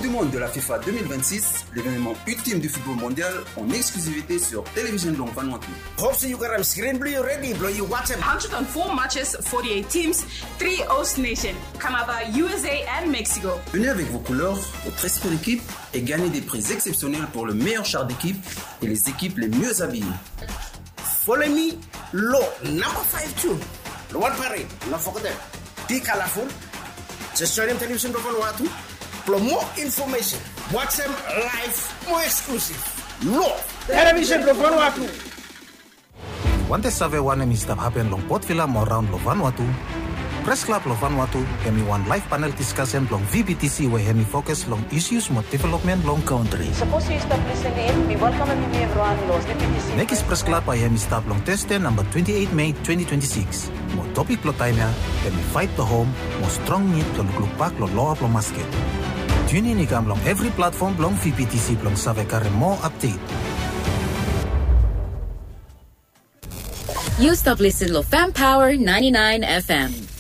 du Monde de la FIFA 2026, l'événement ultime du football mondial en exclusivité sur Télévision Long Vanuatu. Hope you can screen blue ready, blow you watch 104 matches, 48 teams, 3 host nations, Canada, USA and Mexico. Venez avec vos couleurs, votre esprit d'équipe et gagnez des prix exceptionnels pour le meilleur char d'équipe et les équipes les mieux habillées. Follow me, low, number 52. The one parade, not forget that. Be colorful. Just join them television to Vanuatu. For more information, watch them live, more exclusive. Low, television to Vanuatu. Want to save one mistap happen long Port Vila mo around lo Vanuatu? Press Club lo Vanuatu hemi one live panel discussion long VBTC where hemi focus long issues mo development long country. Suppose you stop listening, we welcome everyone los VBTC. Next Press Club ay hemi stop long teste number 28 May 2026. Mo topic lo taina hemi fight the home, mo strong need lo luklupak lo loa lo masket. Tune in ikam long every platform long VBTC long save kare more update. You stop listening to Fam Power 99 FM.